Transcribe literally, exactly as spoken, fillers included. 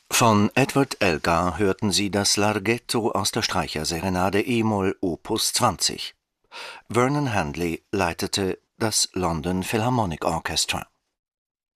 Von Edward Elgar hörten Sie das Larghetto aus der Streicherserenade e-Moll Opus zwanzig. Vernon Handley leitete das London Philharmonic Orchestra.